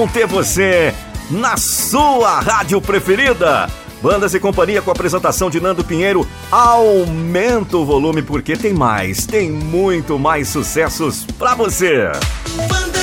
bom ter você na sua rádio preferida. Bandas e Companhia com a apresentação de Nando Pinheiro. Aumenta o volume porque tem muito mais sucessos pra você. Banda